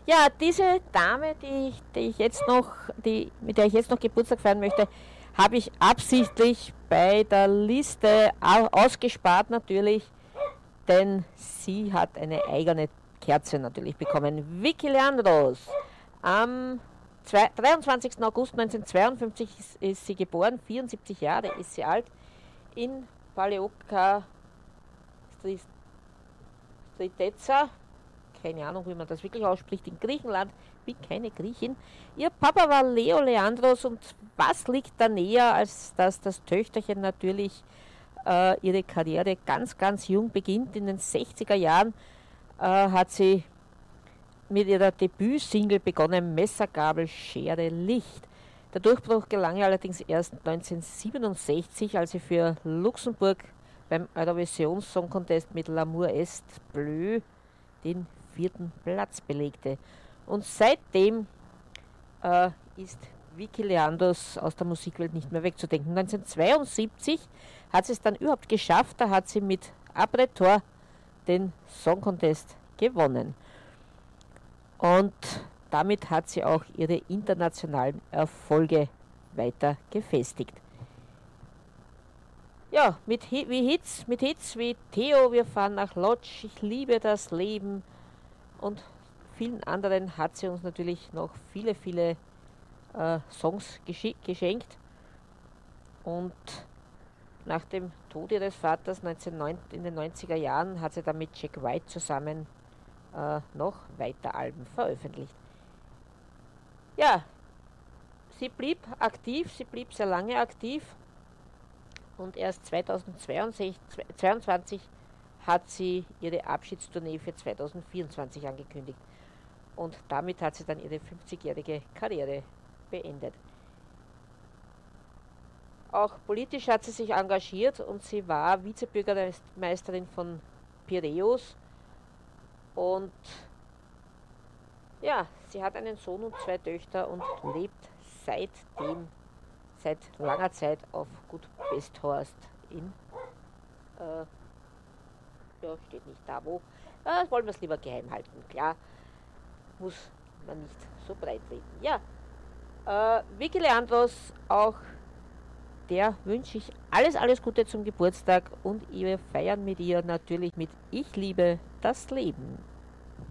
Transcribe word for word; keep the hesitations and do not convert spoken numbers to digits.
Ja, diese Dame, die, ich- die ich jetzt noch, die, mit der ich jetzt noch Geburtstag feiern möchte, habe ich absichtlich bei der Liste au- ausgespart natürlich, denn sie hat eine eigene Kerze natürlich bekommen. Vicky Leandros. Am zwei- dreiundzwanzigsten August neunzehnhundertzweiundfünfzig ist, ist sie geboren, vierundsiebzig Jahre ist sie alt, in Paleoka Striteza, keine Ahnung, wie man das wirklich ausspricht, in Griechenland, bin keine Griechin. Ihr Papa war Leo Leandros und was liegt da näher, als dass das Töchterchen natürlich äh, ihre Karriere ganz, ganz jung beginnt. In den sechziger Jahren äh, hat sie mit ihrer Debütsingle begonnen, Messer, Gabel, Schere, Licht. Der Durchbruch gelang ihr allerdings erst neunzehnhundertsiebenundsechzig, als sie für Luxemburg beim Eurovision Song Contest mit L'amour est bleu den vierten Platz belegte. Und seitdem äh, ist Vicky Leandros aus der Musikwelt nicht mehr wegzudenken. neunzehnhundertzweiundsiebzig hat sie es dann überhaupt geschafft, da hat sie mit Apretor den Song Contest gewonnen. Und damit hat sie auch ihre internationalen Erfolge weiter gefestigt. Ja, mit Hi- wie Hits, mit Hits wie Theo, wir fahren nach Lodz, ich liebe das Leben und vielen anderen hat sie uns natürlich noch viele, viele äh, Songs geschi- geschenkt. Und nach dem Tod ihres Vaters neunzehnhundertneun in den neunziger Jahren hat sie dann mit Jack White zusammen äh, noch weiter Alben veröffentlicht. Ja, sie blieb aktiv, sie blieb sehr lange aktiv und erst zweitausendzweiundzwanzig hat sie ihre Abschiedstournee für zweitausendvierundzwanzig angekündigt. Und damit hat sie dann ihre fünfzigjährige Karriere beendet. Auch politisch hat sie sich engagiert und sie war Vizebürgermeisterin von Piräus. Und ja, sie hat einen Sohn und zwei Töchter und lebt seitdem, seit langer Zeit auf Gut Besthorst in, äh, ja, steht nicht da wo. Äh, wollen wir es lieber geheim halten. Klar, muss man nicht so breit reden. Ja, äh, Vicky Leandros, auch der wünsche ich alles, alles Gute zum Geburtstag und wir feiern mit ihr natürlich mit Ich liebe das Leben.